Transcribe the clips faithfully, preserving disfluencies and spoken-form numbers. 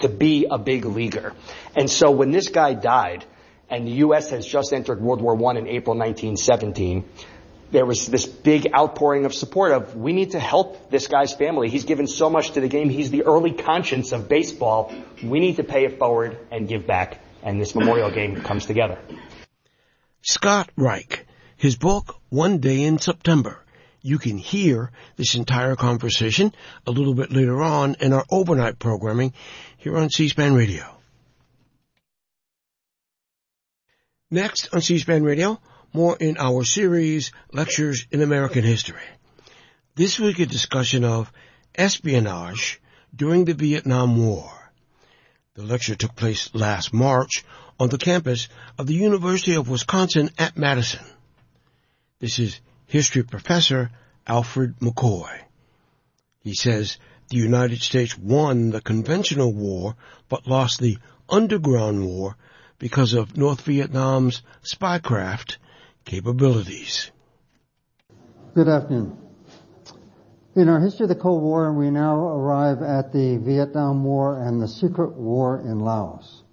to be a big leaguer. And so when this guy died, and the U S has just entered World War One in April nineteen seventeen, there was this big outpouring of support of, we need to help this guy's family. He's given so much to the game. He's the early conscience of baseball. We need to pay it forward and give back. And this memorial game comes together. Scott Reich, his book, One Day in September. You can hear this entire conversation a little bit later on in our overnight programming here on C-SPAN Radio. Next on C-SPAN Radio, more in our series, Lectures in American History. This week a discussion of espionage during the Vietnam War. The lecture took place last March on the campus of the University of Wisconsin at Madison. This is history professor Alfred McCoy. He says the United States won the conventional war but lost the underground war because of North Vietnam's spycraft capabilities. Good afternoon. In our history of the Cold War, we now arrive at the Vietnam War and the secret war in Laos.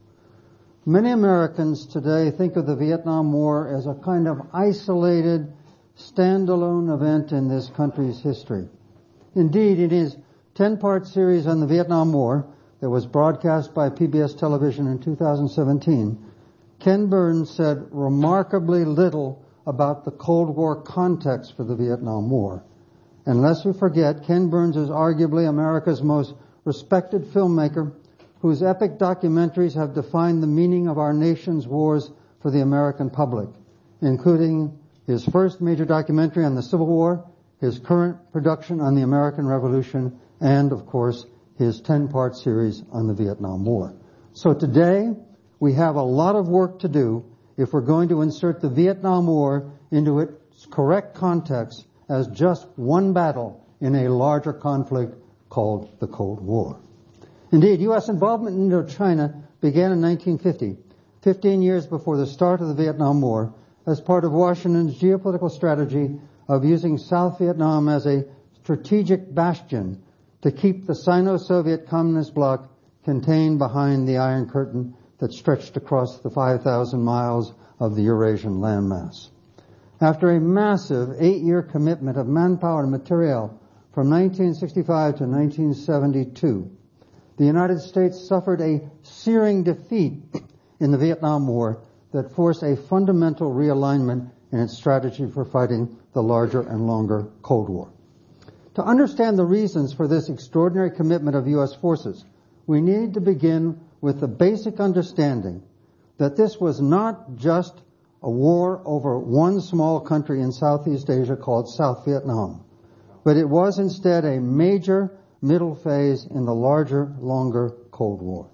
Many Americans today think of the Vietnam War as a kind of isolated, standalone event in this country's history. Indeed, in his ten-part series on the Vietnam War that was broadcast by P B S television in two thousand seventeen, Ken Burns said remarkably little about the Cold War context for the Vietnam War. And lest we forget, Ken Burns is arguably America's most respected filmmaker, whose epic documentaries have defined the meaning of our nation's wars for the American public, including his first major documentary on the Civil War, his current production on the American Revolution, and, of course, his ten-part series on the Vietnam War. So today, we have a lot of work to do if we're going to insert the Vietnam War into its correct context as just one battle in a larger conflict called the Cold War. Indeed, U S involvement in Indochina began in nineteen fifty, fifteen years before the start of the Vietnam War, as part of Washington's geopolitical strategy of using South Vietnam as a strategic bastion to keep the Sino-Soviet Communist bloc contained behind the Iron Curtain that stretched across the five thousand miles of the Eurasian landmass. After a massive eight-year commitment of manpower and material from nineteen sixty-five to nineteen seventy-two, the United States suffered a searing defeat in the Vietnam War that forced a fundamental realignment in its strategy for fighting the larger and longer Cold War. To understand the reasons for this extraordinary commitment of U S forces, we need to begin with the basic understanding that this was not just a war over one small country in Southeast Asia called South Vietnam, but it was instead a major middle phase in the larger, longer Cold War.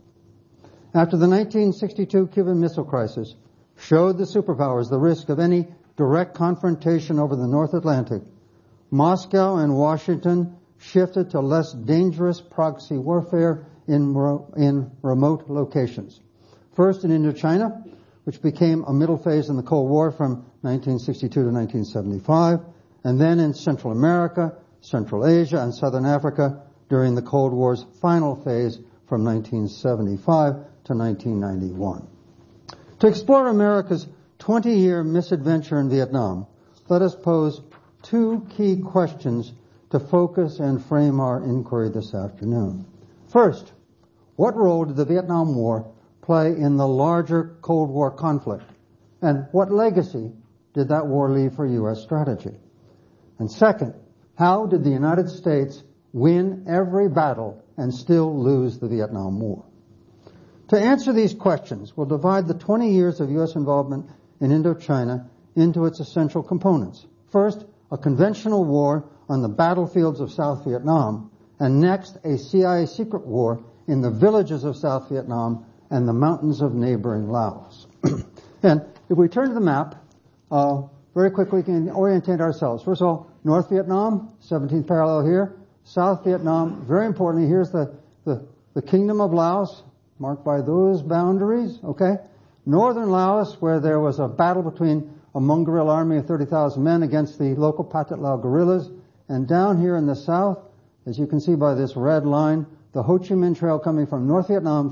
After the nineteen sixty-two Cuban Missile Crisis showed the superpowers the risk of any direct confrontation over the North Atlantic, Moscow and Washington shifted to less dangerous proxy warfare in, in remote locations. First in Indochina, which became a middle phase in the Cold War from nineteen sixty-two to nineteen seventy-five, and then in Central America, Central Asia, and Southern Africa during the Cold War's final phase from nineteen seventy-five to nineteen ninety-one. To explore America's twenty-year misadventure in Vietnam, let us pose two key questions to focus and frame our inquiry this afternoon. First, what role did the Vietnam War play in the larger Cold War conflict? And what legacy did that war leave for U S strategy? And second, how did the United States win every battle and still lose the Vietnam War? To answer these questions, we'll divide the twenty years of U S involvement in Indochina into its essential components. First, a conventional war on the battlefields of South Vietnam, and next, a C I A secret war in the villages of South Vietnam and the mountains of neighboring Laos. And if we turn to the map, uh, very quickly we can orientate ourselves. First of all, North Vietnam, seventeenth parallel here. South Vietnam, very importantly, here's the, the, the Kingdom of Laos, marked by those boundaries, okay? Northern Laos, where there was a battle between a Hmong guerrilla army of thirty thousand men against the local Pathet Lao guerrillas. And down here in the south, as you can see by this red line, the Ho Chi Minh Trail coming from North Vietnam